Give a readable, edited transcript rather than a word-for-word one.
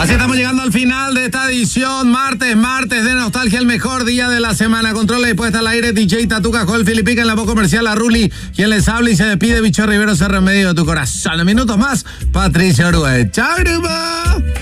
Así estamos llegando al final de esta edición. Martes de nostalgia, el mejor día de la semana. Controla y puesta al aire DJ Tatuca, Joel Filipica en la voz comercial, a Ruli, quien les habla y se despide. Bicho Rivero, se remedio de tu corazón. En minutos más, Patricia Orue. ¡Chao, grupo!